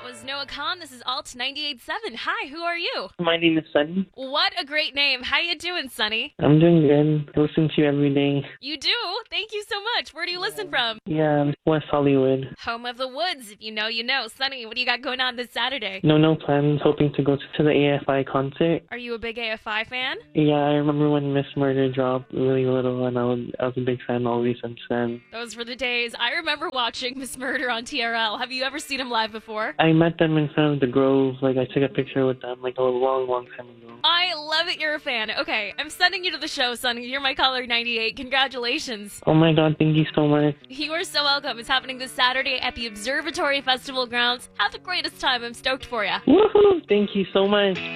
That was Noah Khan. This is Alt 98.7. Hi, who are you? My name is Sunny. What a great name. How you doing, Sonny? I'm doing good. I listen to you every day. You do? Thank you so much. Where do you listen from? Yeah, West Hollywood. Home of the Woods. If you know, you know. Sonny, what do you got going on this Saturday? No plans. Hoping to go to the AFI concert. Are you a big AFI fan? Yeah, I remember when Miss Murder dropped really little, and I was a big fan always since then. Those were the days. I remember watching Miss Murder on TRL. Have you ever seen him live before? I met them in front of the Grove. Like, I took a picture with them, like, a long time ago. I love it you're a fan. Okay, I'm sending you to the show, Sonny. You're my caller 98. Congratulations. Oh my god, thank you so much. You are so welcome. It's happening this Saturday at the Observatory Festival grounds. Have the greatest time. I'm stoked for you. Woohoo! Thank you so much.